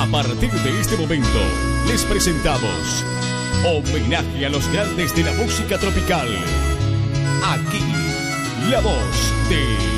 partir de este momento, les presentamos homenaje a los grandes de la música tropical. Aquí, la voz de